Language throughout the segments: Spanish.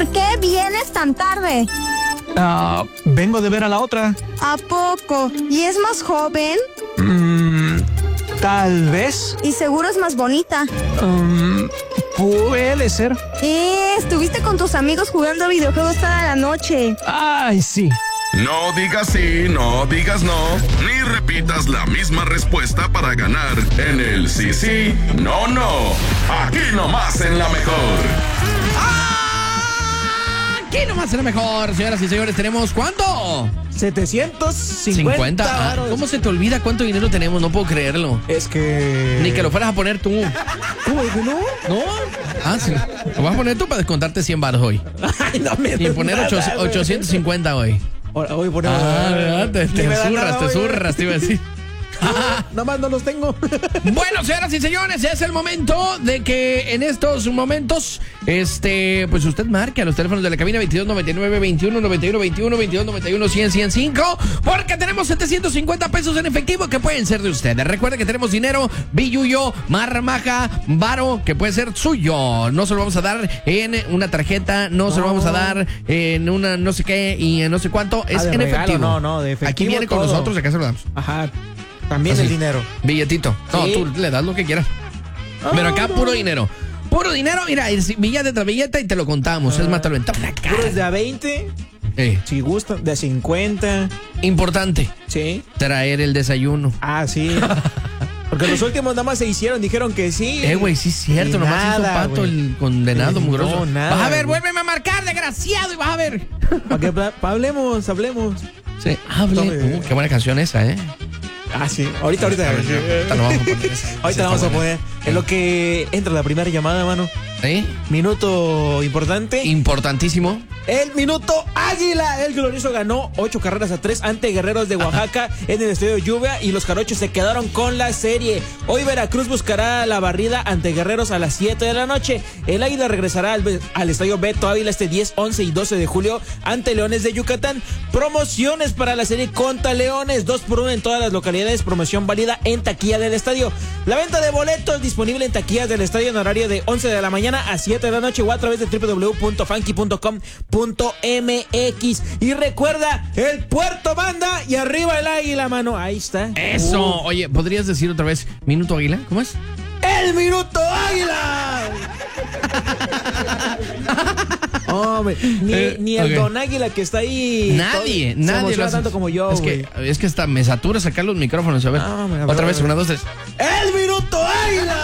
¿Por qué vienes tan tarde? Vengo de ver a la otra. ¿A poco? ¿Y es más joven? Tal vez. Y seguro es más bonita. Puede ser. Estuviste con tus amigos jugando videojuegos toda la noche. Ay, sí. No digas sí, no digas no, ni repitas la misma respuesta para ganar en el sí, sí, no, no. Aquí nomás en la mejor. Aquí nomás en la mejor, señoras y señores, tenemos ¿cuánto? 750. ¿Cómo se te olvida cuánto dinero tenemos? No puedo creerlo. Es que... Ni que lo fueras a poner tú. ¿Cómo que no? ¿No? Sí. Lo vas a poner tú para descontarte 100 baros hoy. Ay, no me Y poner 850 hoy. Hoy ponemos... Te zurras, te iba a decir. Nada más no los tengo. Bueno, señoras y señores, es el momento de que en estos momentos, pues usted marque a los teléfonos de la cabina 2299 21 91 21 2291 100 105, porque tenemos 750 pesos en efectivo que pueden ser de ustedes. Recuerde que tenemos dinero, billuyo, marmaja, varo, que puede ser suyo. No se lo vamos a dar en una tarjeta, no se lo vamos a dar en una no sé qué y en no sé cuánto. Es en regalo, efectivo. No, de efectivo. Aquí viene todo. con nosotros, acá se lo damos. Ajá. También Así. el dinero. Billetito. No, ¿Sí? tú le das lo que quieras. Pero acá puro dinero. Puro dinero, mira, billete tras billete y te lo contamos. Es más, te lo aventamos en la cara. Puros de a 20. Si gustan, de 50. Importante. Sí. Traer el desayuno. Sí. Porque los últimos nada más se hicieron, dijeron que sí. Güey, sí es cierto. Y Nomás hizo nada, pato güey. el condenado mugroso. nada, Vas a ver, güey. vuélveme a marcar, desgraciado, y vas a ver. Para que hablemos. Sí, hable. Qué buena canción esa, Sí. Ahorita. Ahorita lo vamos a poner esa. Ahorita la vamos a poner. En lo que entra la primera llamada, mano. ¿Sí? Minuto importante. Importantísimo. El minuto águila. El glorioso ganó 8-3 ante Guerreros de Oaxaca en el Estadio Lluvia y los jarochos se quedaron con la serie. Hoy Veracruz buscará la barrida ante Guerreros a las 7 de la noche. El águila regresará al Estadio Beto Ávila este 10, 11 y 12 de julio ante Leones de Yucatán. Promociones para la serie contra Leones, 2x1 en todas las localidades. Promoción válida en taquilla del estadio. La venta de boletos disponible en taquillas del estadio en horario de 11 de la mañana a 7 de la noche o a través de www.funky.com.mx. Y recuerda, el puerto manda y arriba el águila, mano. Ahí está. Eso. Oye, ¿podrías decir otra vez minuto águila? ¿Cómo es? ¡El minuto águila! Hombre, ni el ok. don Águila que está ahí. Nadie se emociona lo hace. tanto como yo, güey. Es que hasta me satura sacar los micrófonos. A ver, otra vez, 1, 2, 3. ¡El minuto águila!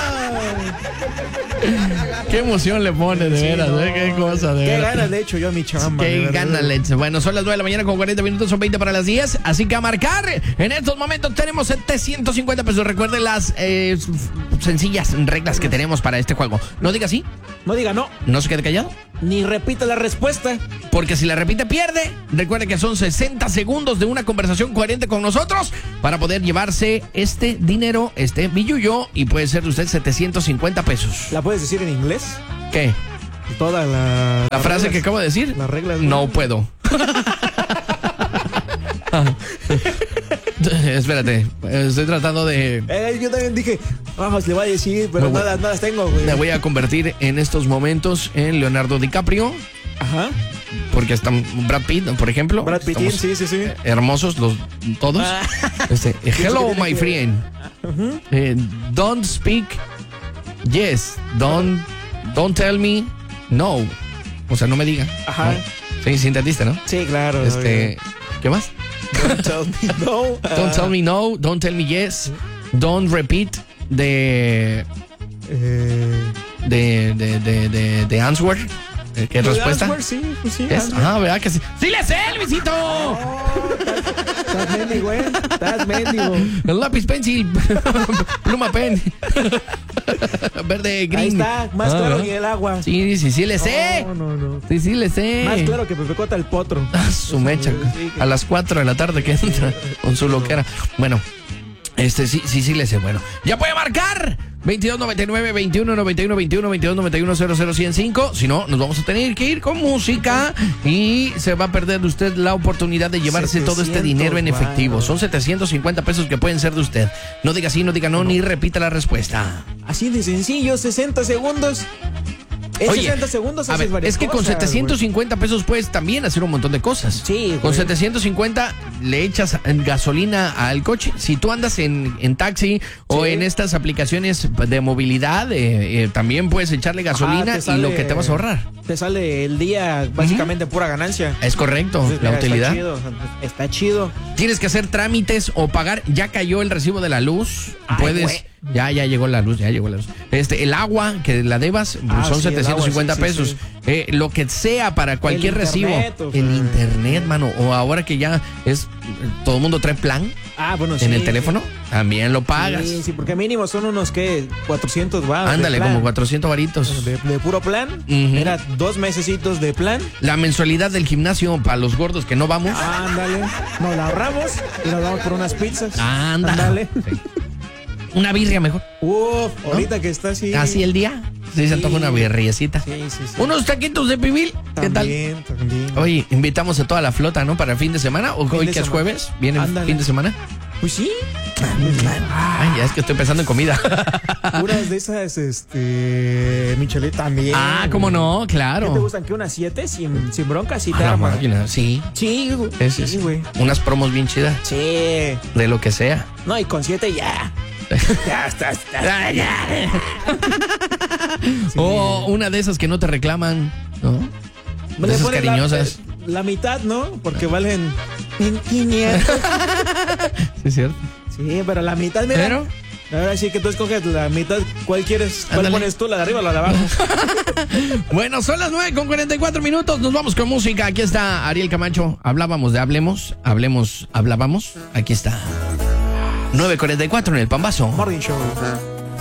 Qué emoción le pone, de veras, no, qué cosa, de qué veras. ganas le echo yo a mi chamba. Qué ganas le echo. Bueno, son las 9 de la mañana con 40 minutos, son 20 para las 10. Así que a marcar. En estos momentos tenemos 750 pesos. Recuerden las sencillas reglas que tenemos para este juego. No diga sí. No diga no. No se quede callado. Ni repita la respuesta. Porque si la repite, pierde. Recuerde que son 60 segundos de una conversación coherente con nosotros para poder llevarse este dinero, este billuyo, y puede ser de usted 750 pesos. ¿La puedes decir en inglés? ¿Qué? Toda la frase reglas, que acabo de decir. Las reglas. No puedo. Espérate, estoy tratando de... Yo también dije, vamos, le voy a decir, pero nada las tengo, güey. Me voy a convertir en estos momentos en Leonardo DiCaprio. Ajá. Porque están Brad Pitt, por ejemplo. Brad Pitt, sí. Hermosos todos. Hello, my friend. Don't speak yes. Don't tell me no. O sea, no me diga. Ajá. ¿No? Sí, entendiste, ¿no? Sí, claro. ¿Qué más? Don't tell me no. Don't tell me no. Don't tell me yes. Don't repeat the answer. ¿Qué respuesta? Answer, sí. ¿Verdad que sí? ¡Sí le sé, Luisito! Estás mendigo, Estás mendigo. El lápiz, pencil, pluma, pen. Verde, green. Ahí está, más claro que el agua. Sí, le sé. No. Sí, le sé. Más claro que Pepe Cota el potro. Su mecha. A las 4 de la tarde que entra con su loquera. Bueno, sí le sé. Bueno, ya puede marcar 2299 2191 21 2291 00105. Si no, nos vamos a tener que ir con música y se va a perder usted la oportunidad de llevarse todo este dinero en efectivo. Son 750 pesos que pueden ser de usted. No diga sí, no diga no, ni repita la respuesta. Así de sencillo, 60 segundos. En Oye, 60 segundos a haces ver, varias es que con cosas, 750 pesos puedes también hacer un montón de cosas. Sí, Con güey. 750 le echas gasolina al coche. Si tú andas en taxi o Sí. en estas aplicaciones de movilidad, también puedes echarle gasolina Ajá, te y lo sale- que te vas a ahorrar. Te sale el día básicamente pura ganancia. Es correcto, Entonces, la mira, utilidad. Está chido. Tienes que hacer trámites o pagar. Ya cayó el recibo de la luz. Ay, Puedes. güey. Ya llegó la luz, ya llegó la luz. El agua que la debas son sí, el 750 agua, sí, pesos. sí, Lo que sea para cualquier El recibo. internet, o sea. El internet, mano. O ahora que ya es. Todo el mundo trae plan Ah, bueno, sí. en el teléfono, también lo pagas. Sí, porque mínimo son unos, ¿qué? 400 baros. Ándale, de plan. como 400 varitos. De puro plan. Ujú. Era 2 mesecitos de plan. La mensualidad del gimnasio para los gordos que no vamos. Ándale. Nos la ahorramos y nos vamos por unas pizzas. Ándale. Sí. Una birria mejor. Uf, ahorita que está así. Así el día. Sí, se antoja una birriecita. Sí, sí, sí. Unos taquitos de pibil. ¿Qué tal? También. Oye, invitamos a toda la flota, ¿no? Para el fin de semana. ¿O Fin hoy de que es semana. jueves? ¿Viene el Ándale. fin de semana? Pues sí. Ay, ya es que estoy pensando en comida. Puras de esas, Michelet también. Ah, ¿cómo no? ¿Qué te Claro. gustan? ¿Que unas 7 sin bronca? Sí, A te la arma. máquina, sí. Sí, güey. Ese Sí, es. güey. Unas promos bien chidas. Sí. De lo que sea. No, y con 7 ya. Ya está. O una de esas que no te reclaman, ¿no? De Le esas pones cariñosas. La mitad, ¿no? Porque valen 500. Sí, es cierto. Sí, pero la mitad, mira. Pero, Ahora sí que tú escoges la mitad. ¿Cuál quieres? ¿Cuál Ándale. pones tú? ¿La de arriba o la de abajo? bueno, son las 9:44. Nos vamos con música. Aquí está Ariel Camacho. Hablábamos de hablábamos. Aquí está. 9:44 en el Pambazo. Morning Show.